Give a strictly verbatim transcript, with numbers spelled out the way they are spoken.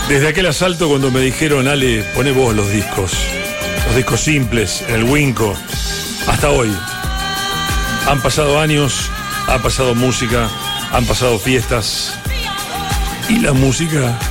Desde aquel asalto cuando me dijeron, Ale, poné vos los discos, los discos simples, en el Winco, hasta hoy. Han pasado años, ha pasado música, han pasado fiestas y la música